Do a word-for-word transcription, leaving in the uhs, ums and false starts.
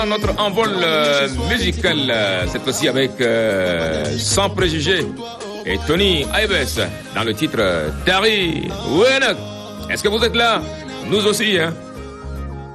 Notre envol euh, musical, euh, cette fois-ci avec euh, Sans Préjugés et Tony Ives dans le titre Dari Wenak. Est-ce que vous êtes là? Nous aussi, hein?